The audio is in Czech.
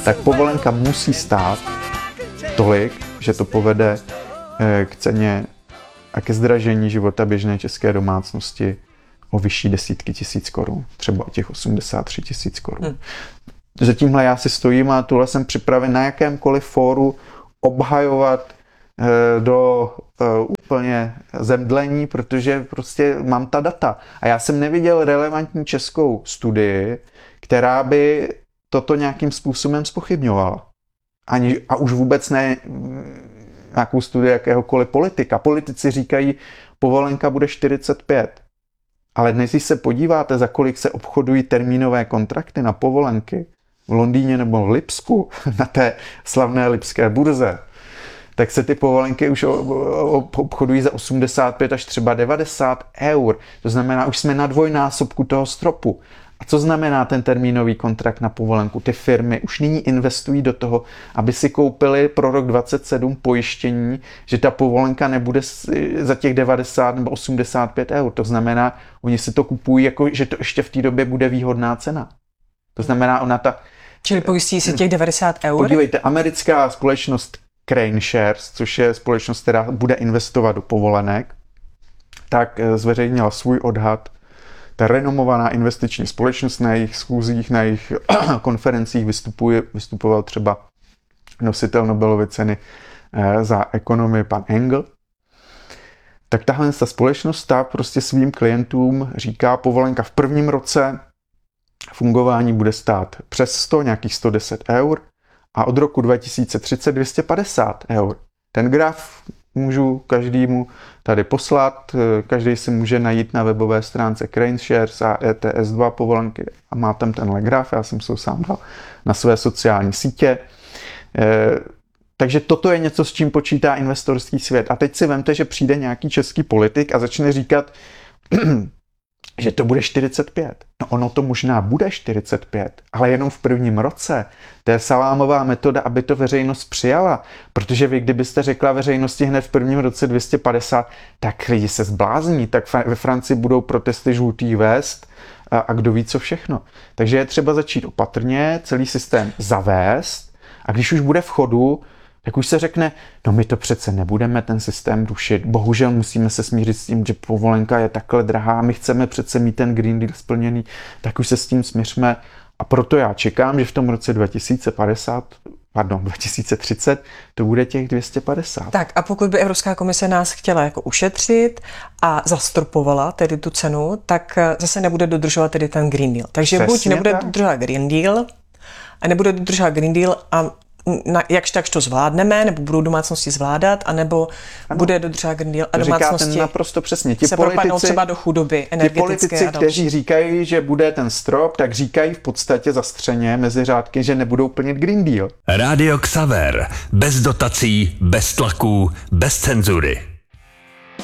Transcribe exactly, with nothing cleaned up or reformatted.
tak povolenka musí stát tolik, že to povede k ceně a ke zdražení života běžné české domácnosti o vyšší desítky tisíc korun, třeba těch osmdesát tři tisíc korun. Hmm. Za tímhle já si stojím a tuhle jsem připraven na jakémkoliv fóru obhajovat e, do e, úplně zemdlení, protože prostě mám ta data. A já jsem neviděl relevantní českou studii, která by toto nějakým způsobem zpochybňovala. Ani, a už vůbec ne nějakou studii jakéhokoliv politika. Politici říkají, povolenka bude čtyřicet pět. Ale dnes, když se podíváte, za kolik se obchodují termínové kontrakty na povolenky v Londýně nebo v Lipsku, na té slavné lipské burze, tak se ty povolenky už obchodují za osmdesát pět až třeba devadesát eur. To znamená, už jsme na dvojnásobku toho stropu. A co znamená ten termínový kontrakt na povolenku? Ty firmy už nyní investují do toho, aby si koupili pro rok dvacet sedm pojištění, že ta povolenka nebude za těch devadesát nebo osmdesát pět eur. To znamená, oni si to kupují, jako, že to ještě v té době bude výhodná cena. To znamená, ona ta... Čili pojistí si těch devadesát eur? Podívejte, americká společnost Crane Shares, což je společnost, která bude investovat do povolenek, tak zveřejnila svůj odhad. Ta renomovaná investiční společnost, na jejich schůzích, na jejich konferencích vystupuje, vystupoval třeba nositel Nobelovy ceny za ekonomii pan Engel. Tak tahle ta společnost ta prostě svým klientům říká, povolenka v prvním roce fungování bude stát přes sto, nějakých sto deset eur a od roku dva tisíce třicet dvě stě padesát eur. Ten graf můžu každému tady poslat, každý si může najít na webové stránce Crane Shares a E T S dva povolenky a má tam tenhle graf, já jsem se ho sám dal na své sociální sítě. E, takže toto je něco, s čím počítá investorský svět. A teď si vemte, že přijde nějaký český politik a začne říkat, že to bude čtyřicet pět. No ono to možná bude čtyřicet pět, ale jenom v prvním roce. To je salámová metoda, aby to veřejnost přijala. Protože vy, kdybyste řekla veřejnosti hned v prvním roce dvě stě padesát, tak lidi se zblázní, tak ve Francii budou protesty žlutých vest a, a kdo ví co všechno. Takže je třeba začít opatrně, celý systém zavést a když už bude v chodu, tak už se řekne, no my to přece nebudeme ten systém rušit. Bohužel musíme se smířit s tím, že povolenka je takhle drahá, my chceme přece mít ten Green Deal splněný, tak už se s tím smiřme. A proto já čekám, že v tom roce dva tisíce padesát, pardon, dva tisíce třicet to bude těch dvě stě padesát. Tak a pokud by Evropská komise nás chtěla jako ušetřit a zastropovala tedy tu cenu, tak zase nebude dodržovat tedy ten Green Deal. Takže Přesně buď nebude tak. dodržovat Green Deal a nebude dodržovat Green Deal a na, jakž takž to zvládneme, nebo budou domácnosti zvládat, anebo ano. bude dodržovat Green Deal a domácnosti naprosto přesně. Ti se politici, propadnou třeba do chudoby energetické. Ti politici, a kteří říkají, že bude ten strop, tak říkají v podstatě zastřeně mezi řádky, že nebudou plnit Green Deal. Rádio Xaver. Bez dotací, bez tlaků, bez cenzury.